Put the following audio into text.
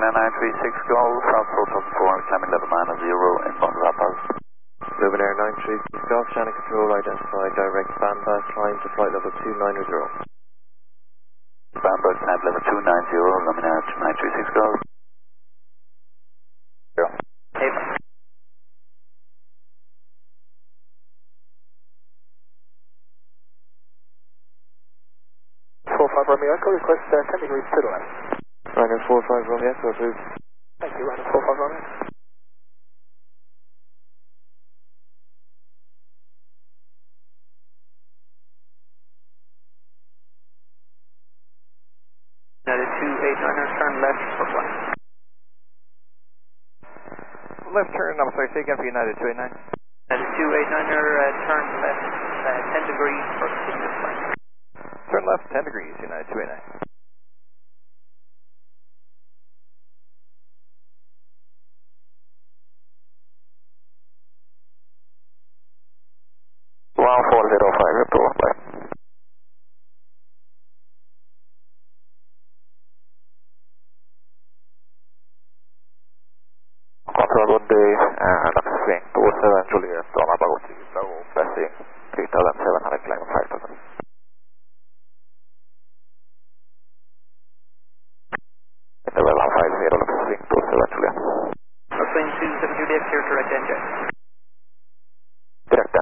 Luminaire 936 Golf, South Photon 4, climbing level 9 inbound Rapas. Luminaire 936 Golf, channel control, identify direct Bamberg, climb to flight level 290. Bamberg, climb level 290, Luminaire 936 Golf. Hey. 45 Romeo Echo, request 10 degrees to the left. Ryanair 45 Romeo Echo, approved. Thank you, Ryanair 45 Romeo. United 289er, turn left for flight. Left turn, I'm sorry, say again for United 289. United 289er, turn left 10 degrees for continuous flight. Turn left 10 degrees, United 289. Report, bye. Control good day, swing 27 Juliet, on about 3, so passing 3700 climb 5000.